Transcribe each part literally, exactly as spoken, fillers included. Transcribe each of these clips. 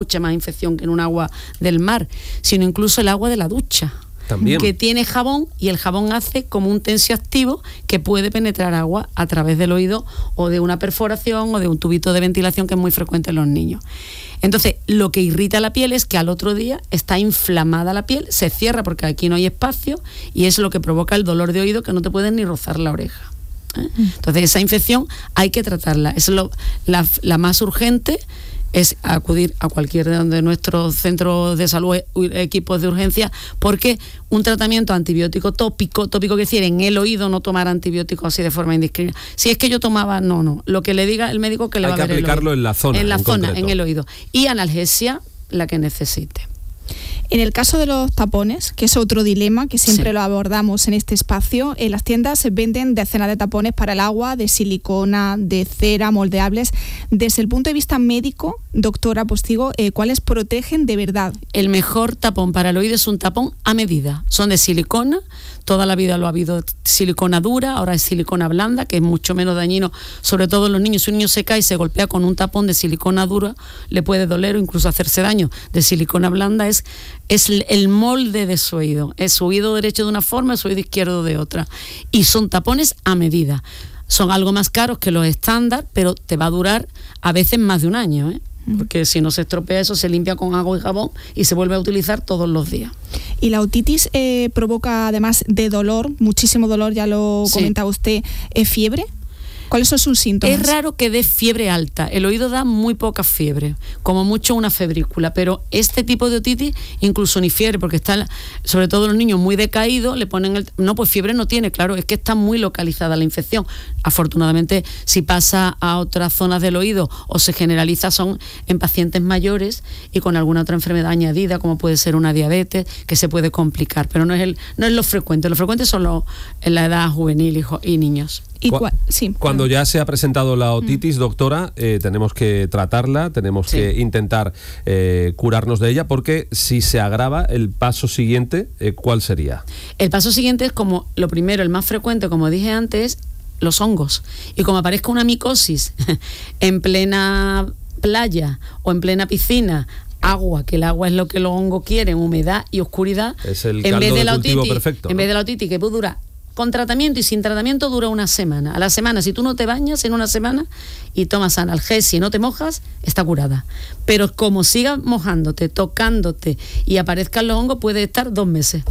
mucha más infección que en un agua del mar, sino incluso el agua de la ducha. También. Que tiene jabón, y el jabón hace como un tensioactivo que puede penetrar agua a través del oído o de una perforación o de un tubito de ventilación, que es muy frecuente en los niños. Entonces, lo que irrita la piel es que al otro día está inflamada la piel, se cierra porque aquí no hay espacio, y es lo que provoca el dolor de oído, que no te puedes ni rozar la oreja. ¿eh? Entonces, esa infección hay que tratarla. Es lo, la, la más urgente, es acudir a cualquier de nuestros centros de salud, equipos de urgencia, porque un tratamiento antibiótico tópico, tópico quiere decir en el oído, no tomar antibióticos así de forma indiscriminada. Si es que yo tomaba, no, no, lo que le diga el médico que le Hay va que a ver aplicarlo el oído. en la zona. En la en zona, concreto. en el oído. Y analgesia, la que necesite. En el caso de los tapones, que es otro dilema que siempre Sí. lo abordamos en este espacio, en las tiendas se venden decenas de tapones para el agua, de silicona, de cera, moldeables. Desde el punto de vista médico, doctora Postigo, eh, ¿cuáles protegen de verdad? El mejor tapón para el oído es un tapón a medida. Son de silicona, toda la vida lo ha habido silicona dura, ahora es silicona blanda, que es mucho menos dañino, sobre todo en los niños. Si un niño se cae y se golpea con un tapón de silicona dura, le puede doler o incluso hacerse daño. De silicona blanda es, es el molde de su oído. Es su oído derecho de una forma, su oído izquierdo de otra. Y son tapones a medida. Son algo más caros que los estándar, pero te va a durar a veces más de un año, ¿eh? Porque si no se estropea eso, se limpia con agua y jabón y se vuelve a utilizar todos los días. Y la otitis eh, provoca, además de dolor, muchísimo dolor, ya lo Sí. comentaba usted, eh, fiebre. ¿Cuáles son sus síntomas? Es raro que dé fiebre alta. El oído da muy poca fiebre, como mucho una febrícula, pero este tipo de otitis incluso ni fiebre, porque está, sobre todo los niños muy decaídos, le ponen el... No, pues fiebre no tiene, claro, es que está muy localizada la infección. Afortunadamente, si pasa a otras zonas del oído o se generaliza, son en pacientes mayores y con alguna otra enfermedad añadida, como puede ser una diabetes, que se puede complicar, pero no es, el, no es lo frecuente. Lo frecuente son los, en la edad juvenil y, jo- y niños. Y Cu- cua- sí, Cuando ya se ha presentado la otitis, doctora, eh, tenemos que tratarla, tenemos Sí. que intentar eh, curarnos de ella, porque si se agrava, el paso siguiente, eh, ¿cuál sería? El paso siguiente es, como lo primero, el más frecuente, como dije antes, los hongos. Y como aparezca una micosis en plena playa o en plena piscina, agua, que el agua es lo que los hongos quieren, humedad y oscuridad, Es el en caldo vez de de la cultivo otitis, perfecto, en ¿no? vez de la otitis que puede durar con tratamiento y sin tratamiento, dura una semana. A la semana, si tú no te bañas en una semana y tomas analgesia y no te mojas, está curada. Pero como sigas mojándote, tocándote y aparezcan los hongos, puede estar dos meses.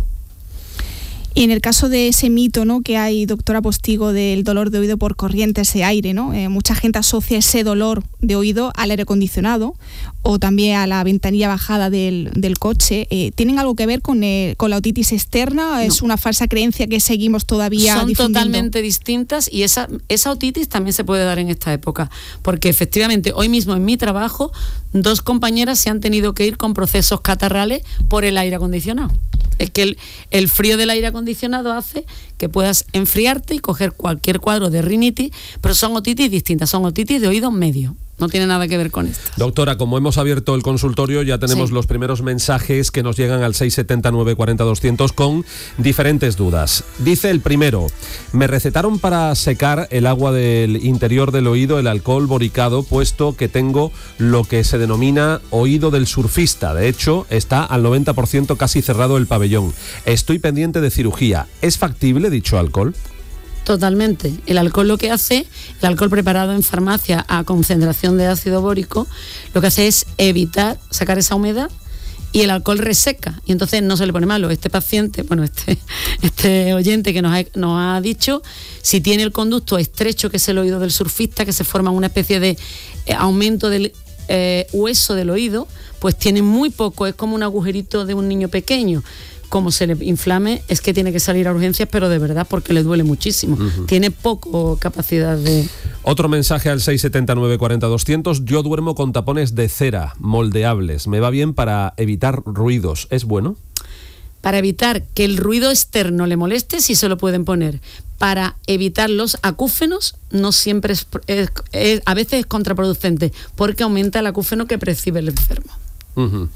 Y en el caso de ese mito, ¿no?, que hay, doctora Postigo, del dolor de oído por corriente, ese aire, ¿no? Eh, mucha gente asocia ese dolor de oído al aire acondicionado o también a la ventanilla bajada del, del coche. Eh, ¿Tienen algo que ver con, eh, con la otitis externa? No. ¿Es una falsa creencia que seguimos todavía Son difundiendo? totalmente distintas, y esa, esa otitis también se puede dar en esta época, porque efectivamente hoy mismo en mi trabajo dos compañeras se han tenido que ir con procesos catarrales por el aire acondicionado. Es que el, el frío del aire acondicionado hace que puedas enfriarte y coger cualquier cuadro de rinitis, pero son otitis distintas, son otitis de oído medio. No tiene nada que ver con esto. Doctora, como hemos abierto el consultorio, ya tenemos Sí. los primeros mensajes que nos llegan al seis siete nueve cuatro cero doscientos con diferentes dudas. Dice el primero: me recetaron para secar el agua del interior del oído el alcohol boricado, puesto que tengo lo que se denomina oído del surfista. De hecho, está al noventa por ciento casi cerrado el pabellón. Estoy pendiente de cirugía. ¿Es factible dicho alcohol? Totalmente. El alcohol lo que hace, el alcohol preparado en farmacia a concentración de ácido bórico, lo que hace es evitar sacar esa humedad, y el alcohol reseca, y entonces no se le pone malo. Este paciente, bueno, este, este oyente que nos ha, nos ha dicho, si tiene el conducto estrecho, que es el oído del surfista, que se forma una especie de eh, aumento del eh, hueso del oído, pues tiene muy poco, es como un agujerito de un niño pequeño. Como se le inflame, es que tiene que salir a urgencias, pero de verdad, porque le duele muchísimo. Uh-huh. Tiene poco capacidad de... Otro mensaje al seis siete nueve cuatro cero doscientos. Yo duermo con tapones de cera, moldeables. Me va bien para evitar ruidos. ¿Es bueno? Para evitar que el ruido externo le moleste, sí se lo pueden poner. Para evitar los acúfenos, no siempre es, es, es a veces es contraproducente, porque aumenta el acúfeno que percibe el enfermo. Uh-huh.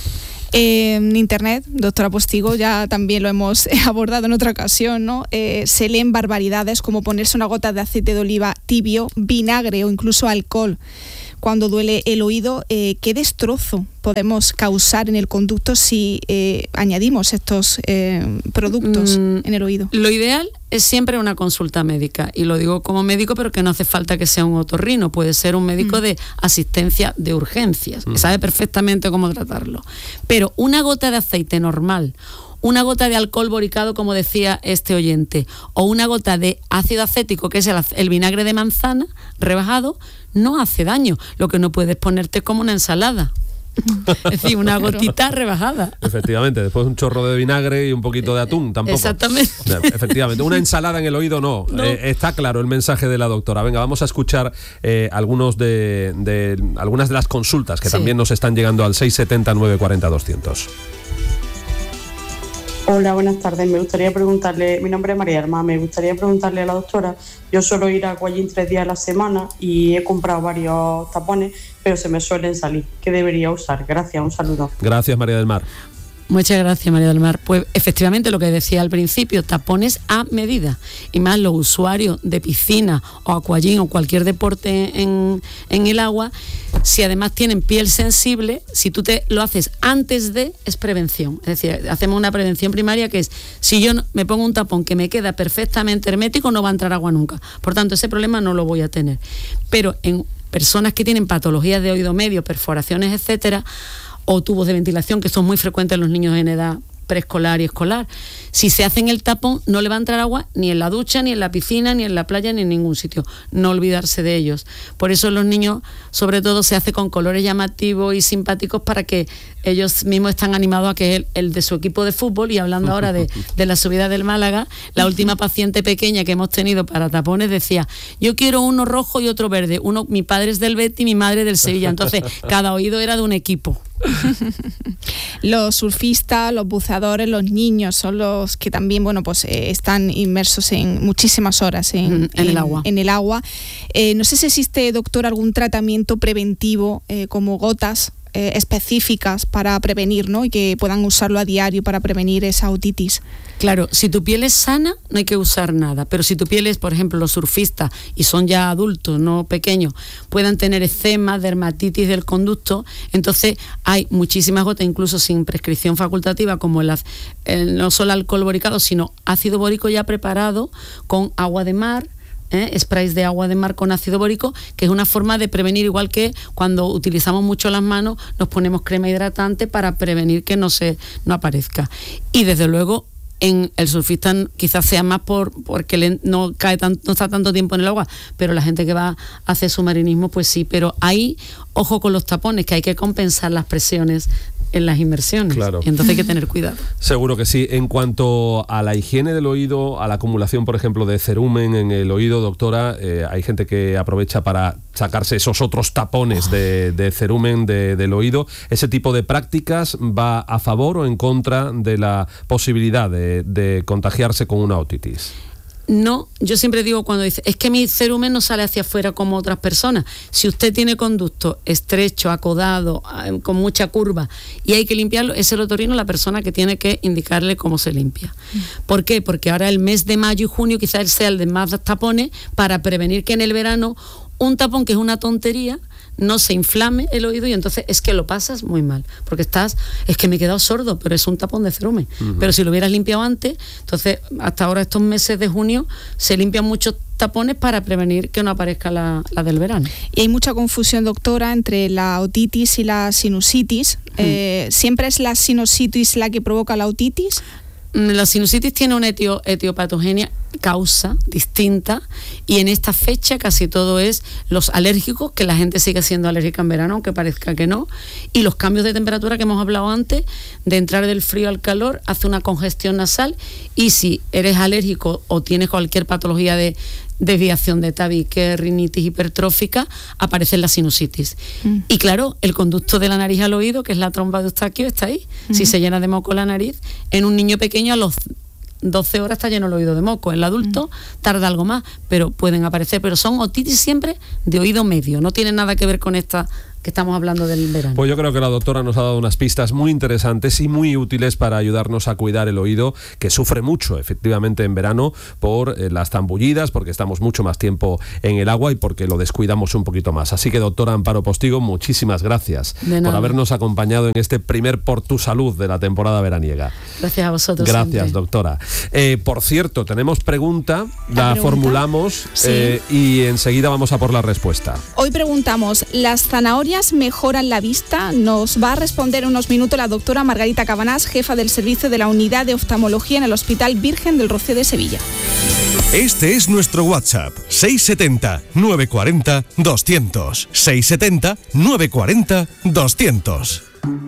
Eh, en internet, doctora Postigo, ya también lo hemos abordado en otra ocasión, ¿no? Eh, se leen barbaridades como ponerse una gota de aceite de oliva tibio, vinagre o incluso alcohol. cuando duele el oído, eh, ¿qué destrozo podemos causar en el conducto si eh, añadimos estos eh, productos mm, en el oído? Lo ideal es siempre una consulta médica, y lo digo como médico, pero que no hace falta que sea un otorrino, puede ser un médico mm. de asistencia de urgencias, mm. que sabe perfectamente cómo tratarlo. Pero una gota de aceite normal, una gota de alcohol boricado, como decía este oyente, o una gota de ácido acético, que es el, el vinagre de manzana rebajado, no hace daño. Lo que no puedes ponerte es como una ensalada. Es decir, una gotita rebajada. Efectivamente, después un chorro de vinagre y un poquito de atún, tampoco. Exactamente. Efectivamente, una ensalada en el oído no. no. Eh, está claro el mensaje de la doctora. Venga, vamos a escuchar eh, algunos de, de algunas de las consultas que sí. también nos están llegando al seis setenta, nueve cuarenta, doscientos. Hola, buenas tardes. Me gustaría preguntarle, mi nombre es María Herma, me gustaría preguntarle a la doctora, yo suelo ir a Aquagym tres días a la semana y he comprado varios tapones, pero se me suelen salir. ¿Qué debería usar? Gracias, un saludo. Gracias, María del Mar. Muchas gracias, María del Mar. Pues efectivamente lo que decía al principio, tapones a medida, y más los usuarios de piscina o aquagym o cualquier deporte en, en el agua, si además tienen piel sensible, si tú te lo haces antes de, es prevención. Es decir, hacemos una prevención primaria que es, si yo me pongo un tapón que me queda perfectamente hermético, no va a entrar agua nunca. Por tanto, ese problema no lo voy a tener. Pero en personas que tienen patologías de oído medio, perforaciones, etcétera, o tubos de ventilación, que son muy frecuentes en los niños en edad preescolar y escolar, si se hacen el tapón no le va a entrar agua ni en la ducha, ni en la piscina, ni en la playa, ni en ningún sitio. No olvidarse de ellos. Por eso los niños, sobre todo, se hace con colores llamativos y simpáticos para que ellos mismos están animados a que el, el de su equipo de fútbol. Y hablando ahora de, de la subida del Málaga, la última paciente pequeña que hemos tenido para tapones decía, yo quiero uno rojo y otro verde. Uno, mi padre es del Betis y mi madre del Sevilla. Entonces, cada oído era de un equipo. Los surfistas, los buceadores, los niños son los que también, bueno, pues eh, están inmersos en muchísimas horas en, mm, en, en el agua. En el agua. Eh, no sé si existe, doctor, algún tratamiento preventivo eh, como gotas eh, específicas para prevenir, ¿no? Y que puedan usarlo a diario para prevenir esa otitis. Claro, si tu piel es sana, no hay que usar nada, pero si tu piel es, por ejemplo, los surfistas, y son ya adultos, no pequeños, puedan tener eczema, dermatitis del conducto, entonces hay muchísimas gotas, incluso sin prescripción facultativa, como el, el, no solo alcohol boricado, sino ácido bórico ya preparado con agua de mar, ¿Eh? sprays de agua de mar con ácido bórico, que es una forma de prevenir, igual que cuando utilizamos mucho las manos, nos ponemos crema hidratante para prevenir que no se no aparezca. Y desde luego, en el surfista quizás sea más por porque le, no cae tan, no está tanto tiempo en el agua, pero la gente que va a hacer submarinismo, pues sí. Pero ahí, ojo con los tapones, que hay que compensar las presiones en las inmersiones. Claro. Y entonces hay que tener cuidado. Seguro que sí. En cuanto a la higiene del oído, a la acumulación, por ejemplo, de cerumen en el oído, doctora, eh, hay gente que aprovecha para sacarse esos otros tapones de, de cerumen de, del oído. ¿Ese tipo de prácticas va a favor o en contra de la posibilidad de, de contagiarse con una otitis? No, yo siempre digo cuando dice, es que mi cerumen no sale hacia afuera como otras personas. Si usted tiene conducto estrecho, acodado, con mucha curva y hay que limpiarlo, es el otorrino la persona que tiene que indicarle cómo se limpia. Mm. ¿Por qué? Porque ahora el mes de mayo y junio quizás sea el de más tapones, para prevenir que en el verano un tapón que es una tontería no se inflame el oído y entonces es que lo pasas muy mal, porque estás, es que me he quedado sordo, pero es un tapón de cerumen. Uh-huh. Pero si lo hubieras limpiado antes, entonces hasta ahora estos meses de junio se limpian muchos tapones para prevenir que no aparezca la, la del verano. Y hay mucha confusión, doctora, entre la otitis y la sinusitis. Uh-huh. Eh, ¿Siempre es la sinusitis la que provoca la otitis? La sinusitis tiene una etio, etiopatogenia, causa distinta, y en esta fecha casi todo es los alérgicos, que la gente sigue siendo alérgica en verano, aunque parezca que no, y los cambios de temperatura que hemos hablado antes, de entrar del frío al calor, hace una congestión nasal, y si eres alérgico o tienes cualquier patología de desviación de tabique, rinitis hipertrófica, aparece la sinusitis. Mm. Y claro, el conducto de la nariz al oído, que es la trompa de Eustaquio, está ahí. Mm. Si se llena de moco la nariz, en un niño pequeño a los doce horas está lleno el oído de moco. En el adulto mm. tarda algo más, pero pueden aparecer. Pero son otitis siempre de oído medio, no tienen nada que ver con esta que estamos hablando del verano. Pues yo creo que la doctora nos ha dado unas pistas muy interesantes y muy útiles para ayudarnos a cuidar el oído, que sufre mucho efectivamente en verano por eh, las zambullidas, porque estamos mucho más tiempo en el agua y porque lo descuidamos un poquito más. Así que, doctora Amparo Postigo, muchísimas gracias por habernos acompañado en este primer Por tu Salud de la temporada veraniega. Gracias a vosotros. Gracias, siempre. doctora. Eh, por cierto, tenemos pregunta, la, ¿La pregunta? formulamos Sí. eh, y enseguida vamos a por la respuesta. Hoy preguntamos, ¿las zanahorias mejoran la vista? Nos va a responder en unos minutos la doctora Margarita Cabanás, jefa del servicio de la Unidad de Oftalmología en el Hospital Virgen del Rocío de Sevilla. Este es nuestro WhatsApp, seis setenta, novecientos cuarenta, doscientos. seis setenta, novecientos cuarenta, doscientos.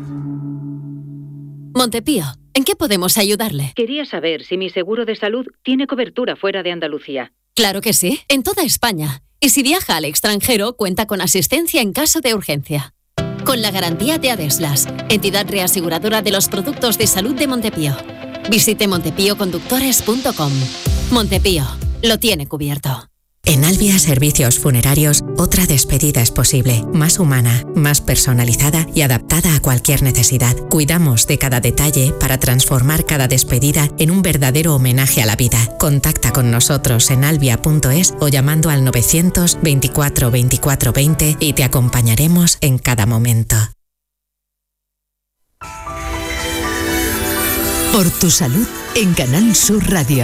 Montepío, ¿en qué podemos ayudarle? Quería saber si mi seguro de salud tiene cobertura fuera de Andalucía. Claro que sí, en toda España. Y si viaja al extranjero, cuenta con asistencia en caso de urgencia. Con la garantía de Adeslas, entidad reaseguradora de los productos de salud de Montepío. Visite montepío conductores punto com. Montepío, lo tiene cubierto. En Albia Servicios Funerarios, otra despedida es posible, más humana, más personalizada y adaptada a cualquier necesidad. Cuidamos de cada detalle para transformar cada despedida en un verdadero homenaje a la vida. Contacta con nosotros en albia punto es o llamando al novecientos veinticuatro veinticuatro veinte y te acompañaremos en cada momento. Por tu salud en Canal Sur Radio.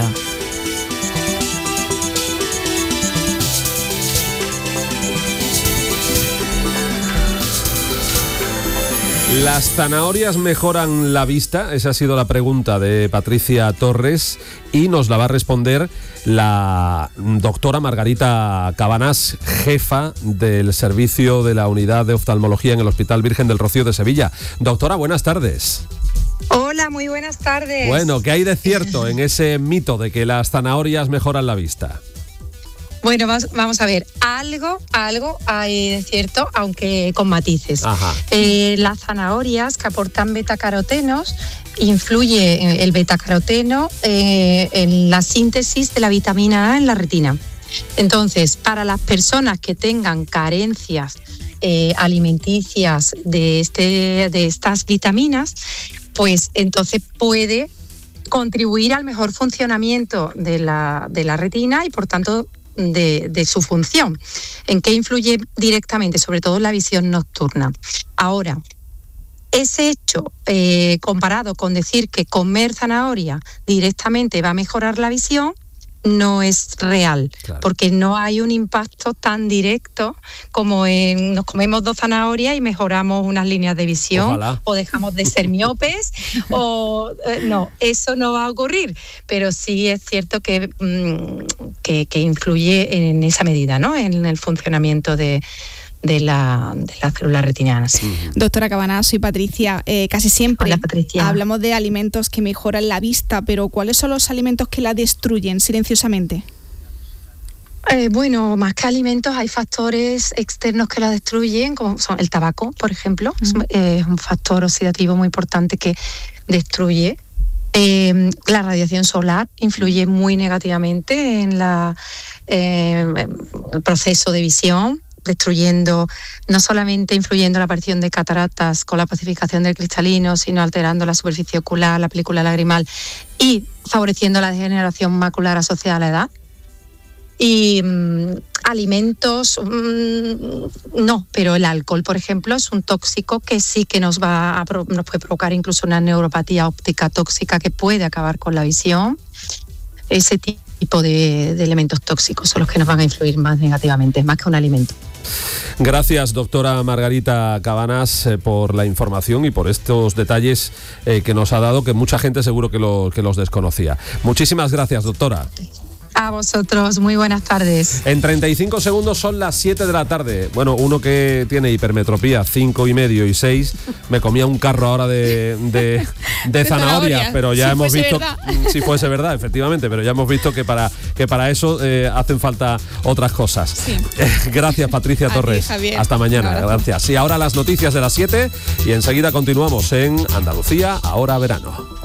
¿Las zanahorias mejoran la vista? Esa ha sido la pregunta de Patricia Torres y nos la va a responder la doctora Margarita Cabanás, jefa del servicio de la Unidad de Oftalmología en el Hospital Virgen del Rocío de Sevilla. Doctora, buenas tardes. Hola, muy buenas tardes. Bueno, ¿qué hay de cierto en ese mito de que las zanahorias mejoran la vista? Bueno, vamos, vamos a ver, algo, algo hay de cierto, aunque con matices. Eh, las zanahorias que aportan betacarotenos, influye el betacaroteno eh, en la síntesis de la vitamina A en la retina. Entonces, para las personas que tengan carencias eh, alimenticias de, este, de estas vitaminas, pues entonces puede contribuir al mejor funcionamiento de la, de la retina y, por tanto, De, de su función. ¿En qué influye directamente? Sobre todo en la visión nocturna. Ahora, ese hecho eh, comparado con decir que comer zanahoria directamente va a mejorar la visión, no es real, claro, porque no hay un impacto tan directo como en nos comemos dos zanahorias y mejoramos unas líneas de visión. Ojalá. O dejamos de ser miopes o eh, no, eso no va a ocurrir, pero sí es cierto que, mmm, que, que influye en esa medida, ¿no? En el funcionamiento de de la, de la célula retiniana. Sí. Doctora Cabanás, soy Patricia. Eh, casi siempre Hola, Patricia. Hablamos de alimentos que mejoran la vista, pero ¿cuáles son los alimentos que la destruyen silenciosamente? Eh, bueno, más que alimentos hay factores externos que la destruyen, como son el tabaco, por ejemplo, uh-huh. es, eh, es un factor oxidativo muy importante que destruye. Eh, la radiación solar influye muy negativamente en la, eh, el proceso de visión, destruyendo, no solamente influyendo en la aparición de cataratas con la pacificación del cristalino, sino alterando la superficie ocular, la película lagrimal y favoreciendo la degeneración macular asociada a la edad. Y mmm, alimentos, mmm, no, pero el alcohol, por ejemplo, es un tóxico que sí que nos va a nos puede provocar incluso una neuropatía óptica tóxica que puede acabar con la visión. Ese tipo de, de elementos tóxicos son los que nos van a influir más negativamente, más que un alimento. Gracias, doctora Margarita Cabanás, eh, por la información y por estos detalles eh, que nos ha dado, que mucha gente seguro que, lo, que los desconocía. Muchísimas gracias, doctora. A vosotros, muy buenas tardes. En treinta y cinco segundos son las siete de la tarde. Bueno, uno que tiene hipermetropía, cinco y medio y seis, me comía un carro ahora de, de, de, de zanahoria, pero ya si hemos visto, verdad. si fuese verdad, efectivamente, pero ya hemos visto que para, que para eso eh, hacen falta otras cosas. Sí. Eh, gracias, Patricia Torres. Ti, Hasta mañana, gracias. Y ahora las noticias de las siete y enseguida continuamos en Andalucía, ahora verano.